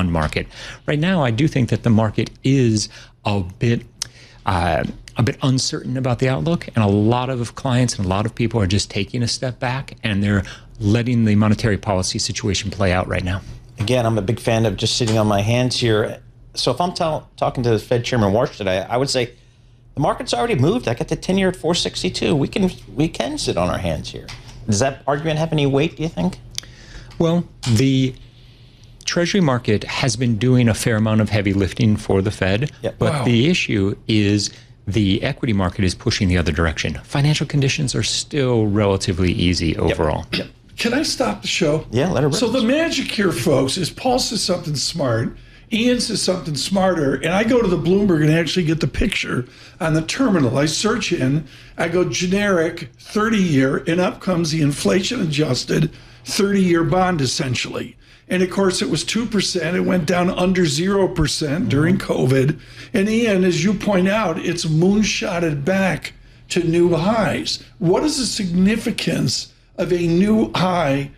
bond market. Right now, I do think that the market is a bit uncertain about the outlook, and a lot of clients and a lot of people are just taking a step back, and they're letting the monetary policy situation play out right now. Again, I'm a big fan of just sitting on my hands here. So if I'm talking to the Fed Chairman Warsh today, I would say the market's already moved. I got the 10-year at 462. We can sit on our hands here. Does that argument have any weight, do you think? Well, the Treasury market has been doing a fair amount of heavy lifting for the Fed, but the issue is the equity market is pushing the other direction. Financial conditions are still relatively easy overall. Can I stop the show? Yeah, let her rip. So the magic here, folks, is Paul says something smart, Ian says something smarter, and I go to the Bloomberg and actually get the picture on the terminal. I search in, I go generic 30-year, and up comes the inflation-adjusted 30-year bond, essentially. And, of course, it was 2%. It went down under 0% during COVID. And, Ian, as you point out, it's moonshotted back to new highs. What is the significance of a new high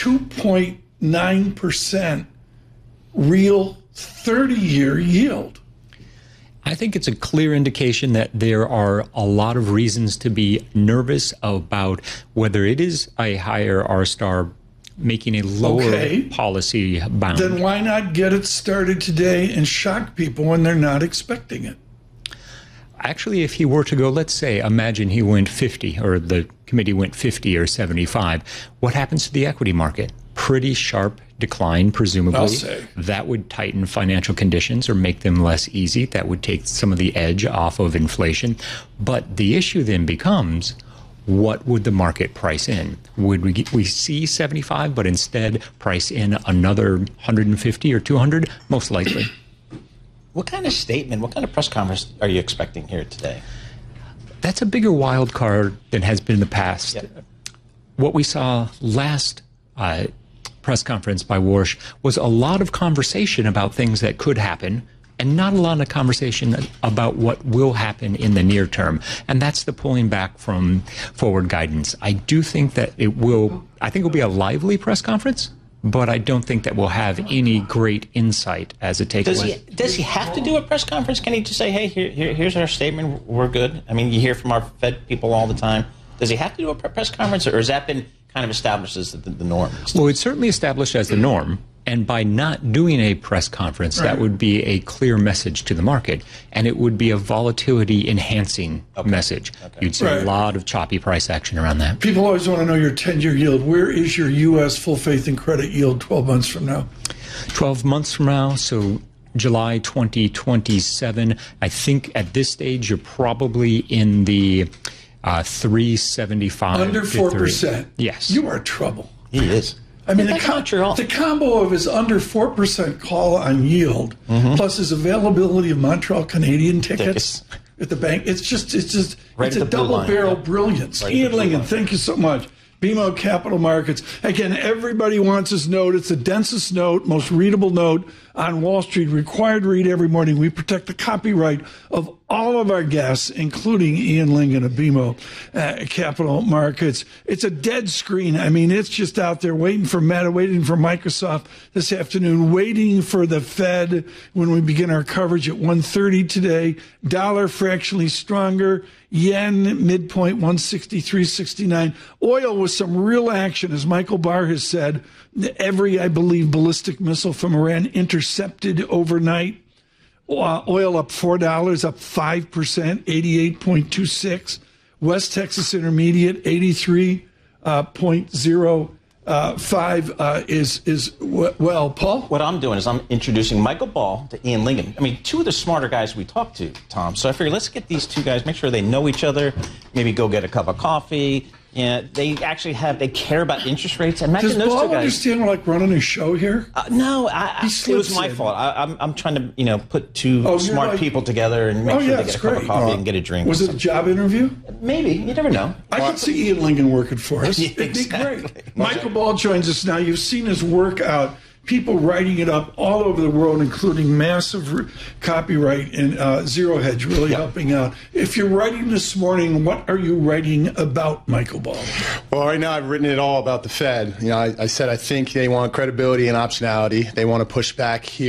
2.9% real 30-year yield? I think it's a clear indication that there are a lot of reasons to be nervous about whether it is a higher R-star making a lower policy bound. Then why not get it started today and shock people when they're not expecting it? Actually, if he were to go, let's say, imagine he went 50, or the committee went 50 or 75, what happens to the equity market? Pretty sharp decline, presumably. That would tighten financial conditions or make them less easy. That would take some of the edge off of inflation. But the issue then becomes, what would the market price in? Would we see 75, but instead price in another 150 or 200? Most likely. What kind of statement, what kind of press conference are you expecting here today? That's a bigger wild card than has been in the past. What we saw last press conference by Warsh was a lot of conversation about things that could happen, and not a lot of conversation about what will happen in the near term. And that's the pulling back from forward guidance. I do think that it will be a lively press conference, but I don't think that we'll have any great insight as a takeaway. Does he have to do a press conference? Can he just say, hey, here's our statement, we're good? I mean, you hear from our Fed people all the time. Does he have to do a press conference, or has that been kind of established as the norm? Well, it's certainly established as the norm. And by not doing a press conference, that would be a clear message to the market, and it would be a volatility-enhancing message. You'd see a lot of choppy price action around that. People always want to know your 10-year yield. Where is your U.S. full faith and credit yield 12 months from now? 12 months from now, so July 2027. I think at this stage you're probably in the 375. Under 4%. Yes. You are trouble. He is. I mean, the combo of his under 4% call on yield, plus his availability of Montreal Canadian tickets at the bank, it's a double-barrel brilliance. Ian Lingen, thank you so much. BMO Capital Markets. Again, everybody wants his note. It's the densest note, most readable note on Wall Street. Required to read every morning. We protect the copyright of all of our guests, including Ian Lingen of BMO Capital Markets. It's a dead screen. I mean, it's just out there waiting for Meta, waiting for Microsoft this afternoon, waiting for the Fed when we begin our coverage at 1:30 today. Dollar fractionally stronger. Yen midpoint 163.69. Oil with some real action, as Michael Barr has said. Every, I believe, ballistic missile from Iran intercepted overnight. Oil up $4, up 5%, 88.26. West Texas Intermediate 83.05 is well, Paul? What I'm doing is I'm introducing Michael Ball to Ian Lingen. I mean, two of the smarter guys we talked to, Tom. So I figured let's get these two guys, make sure they know each other, maybe go get a cup of coffee. Yeah, they actually care about interest rates. Imagine Does those Paul two guys. understand like running a show here? No, it was my fault. I'm trying to put two smart people together and make sure they get a cup of coffee and get a drink. Was it a job interview? Maybe. You never know. I could see Ian Lingen working for us. Yeah, It'd be great. Michael Ball joins us now. You've seen his work out. People writing it up all over the world, including massive copyright and Zero Hedge really helping out. If you're writing this morning, what are you writing about, Michael Ball? Well, right now I've written it all about the Fed. I said I think they want credibility and optionality. They want to push back here.